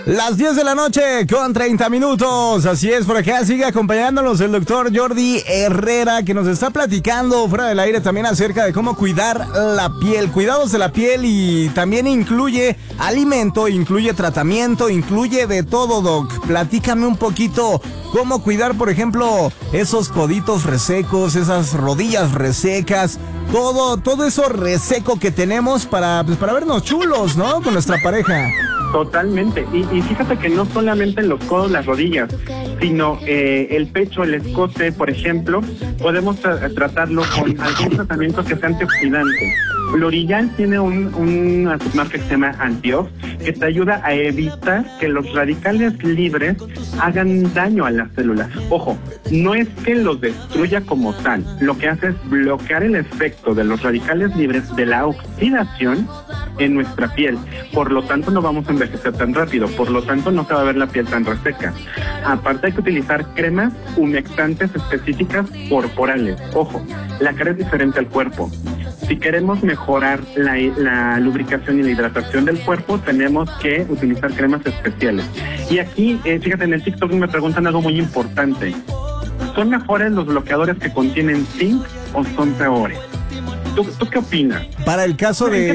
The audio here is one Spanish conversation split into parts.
Las 10 de la noche con 30 minutos. Así es, por acá sigue acompañándonos el doctor Jordi Herrera, que nos está platicando fuera del aire también acerca de cómo cuidar la piel, cuidados de la piel, y también incluye alimento, incluye tratamiento, incluye de todo, doc. Platícame un poquito cómo cuidar, por ejemplo, esos coditos resecos, esas rodillas resecas, todo eso reseco que tenemos para vernos chulos, ¿no? Con nuestra pareja. Totalmente, y fíjate que no solamente en los codos, las rodillas, sino el pecho, el escote, por ejemplo, podemos tratarlo con algún tratamiento que sea antioxidante. L'Oreal tiene una marca que se llama Antiox, que te ayuda a evitar que los radicales libres hagan daño a las células. Ojo, no es que los destruya como tal, lo que hace es bloquear el efecto de los radicales libres de la oxidación en nuestra piel. Por lo tanto, no vamos a envejecer tan rápido, por lo tanto, no se va a ver la piel tan reseca. Aparte, hay que utilizar cremas humectantes específicas corporales. Ojo, la cara es diferente al cuerpo. Si queremos mejorar la lubricación y la hidratación del cuerpo, tenemos que utilizar cremas especiales. Y aquí, fíjate, en el TikTok me preguntan algo muy importante. ¿Son mejores los bloqueadores que contienen zinc o son peores? ¿Tú qué opinas? Para el caso de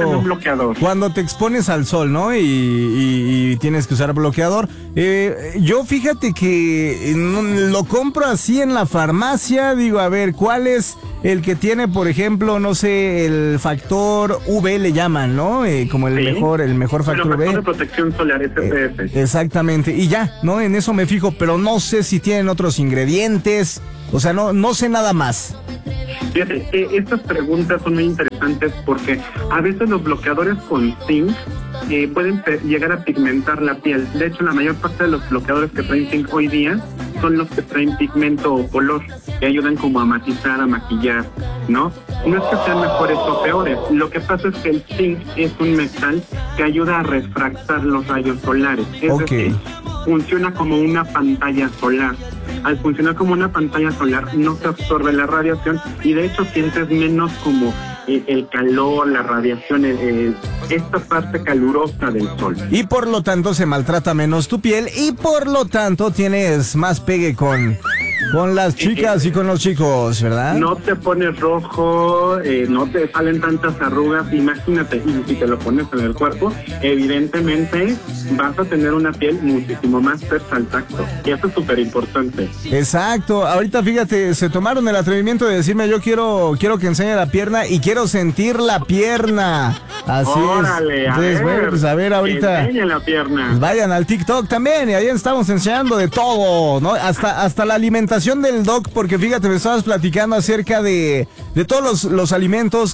cuando te expones al sol, ¿no? Y tienes que usar bloqueador. Yo fíjate que lo compro así en la farmacia. Digo, a ver, ¿cuál es el que tiene, por ejemplo, no sé, el factor UV le llaman, ¿no? Como el mejor factor UV. De protección solar, SPF. Exactamente. Y ya, ¿no? En eso me fijo, pero no sé si tienen otros ingredientes. O sea, no sé nada más. Fíjate, estas preguntas son muy interesantes porque a veces los bloqueadores con zinc pueden llegar a pigmentar la piel. De hecho, la mayor parte de los bloqueadores que traen zinc hoy día son los que traen pigmento o color, que ayudan como a matizar, a maquillar, ¿no? No es que sean mejores o peores. Lo que pasa es que el zinc es un metal que ayuda a refractar los rayos solares. Es decir, funciona como una pantalla solar. Al funcionar como una pantalla solar no se absorbe la radiación y de hecho sientes menos como el calor, la radiación, esta parte calurosa del sol. Y por lo tanto se maltrata menos tu piel y por lo tanto tienes más pegue con las chicas y con los chicos, ¿verdad? No te pones rojo, no te salen tantas arrugas, imagínate, y si te lo pones en el cuerpo, evidentemente vas a tener una piel muchísimo más tersa al tacto, y eso es súper importante. Exacto, ahorita fíjate, se tomaron el atrevimiento de decirme, yo quiero que enseñe la pierna y quiero sentir la pierna. Así órale, es. Entonces, bueno, pues a ver ahorita. Enseña la pierna. Pues vayan al TikTok también, y ahí estamos enseñando de todo, ¿no? Hasta la alimentación del doc, porque fíjate, me estabas platicando acerca de todos los alimentos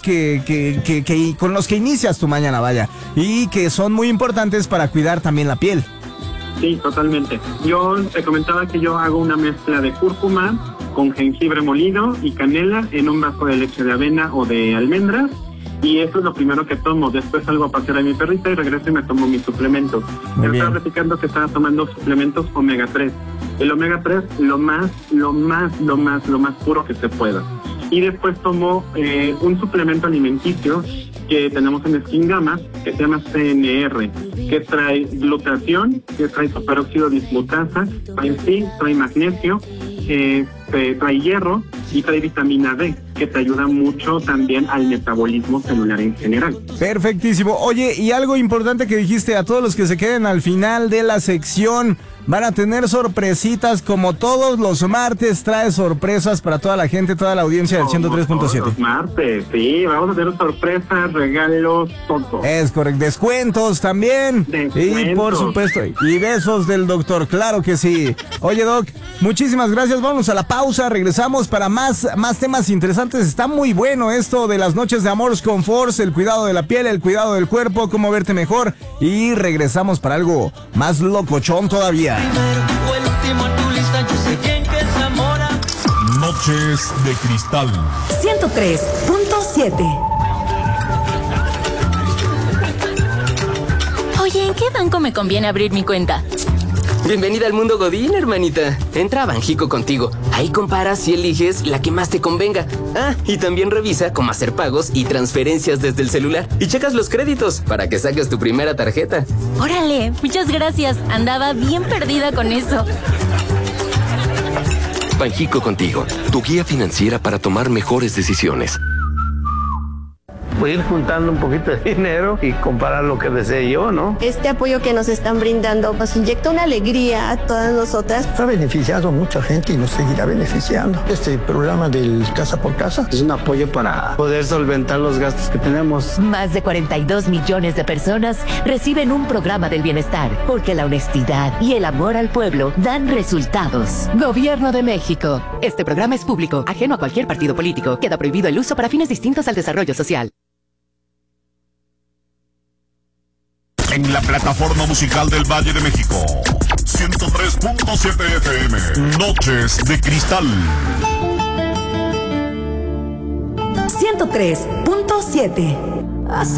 que con los que inicias tu mañana, vaya, y que son muy importantes para cuidar también la piel. Sí, totalmente. Yo te comentaba que yo hago una mezcla de cúrcuma con jengibre molido y canela en un vaso de leche de avena o de almendras. Y eso es lo primero que tomo. Después salgo a pasear a mi perrita y regreso y me tomo mis suplementos. Me estaba platicando que estaba tomando suplementos omega 3. El omega 3, lo más puro que se pueda. Y después tomo un suplemento alimenticio que tenemos en Skin Gamma, que se llama CNR, que trae glutatión, que trae superóxido dismutasa, trae zinc, trae magnesio, trae hierro y trae vitamina D, que te ayuda mucho también al metabolismo celular en general. Perfectísimo. Oye, y algo importante que dijiste, a todos los que se queden al final de la sección, van a tener sorpresitas, como todos los martes trae sorpresas para toda la gente, toda la audiencia del 103.7. Los martes, sí, vamos a tener sorpresas, regalos, todo. Es correcto, descuentos también. Descuentos. Y por supuesto, y besos del doctor, claro que sí. Oye, doc, muchísimas gracias, vamos a la pausa, regresamos para más temas interesantes. Está muy bueno esto de las noches de Amor con Force, el cuidado de la piel, el cuidado del cuerpo, cómo verte mejor, y regresamos para algo más locochón todavía. Noches de Cristal 103.7. Oye, ¿en qué banco me conviene abrir mi cuenta? Bienvenida al mundo Godín, hermanita. Entra a Banjico Contigo. Ahí comparas y eliges la que más te convenga. Ah, y también revisa cómo hacer pagos y transferencias desde el celular. Y checas los créditos para que saques tu primera tarjeta. Órale, muchas gracias. Andaba bien perdida con eso. Banjico Contigo, tu guía financiera para tomar mejores decisiones. Voy a ir juntando un poquito de dinero y comprar lo que desee yo, ¿no? Este apoyo que nos están brindando nos inyecta una alegría a todas nosotras. Ha beneficiado a mucha gente y nos seguirá beneficiando. Este programa del Casa por Casa es un apoyo para poder solventar los gastos que tenemos. Más de 42 millones de personas reciben un programa del bienestar, porque la honestidad y el amor al pueblo dan resultados. Gobierno de México. Este programa es público, ajeno a cualquier partido político. Queda prohibido el uso para fines distintos al desarrollo social. En la plataforma musical del Valle de México, 103.7 FM, Noches de Cristal. 103.7.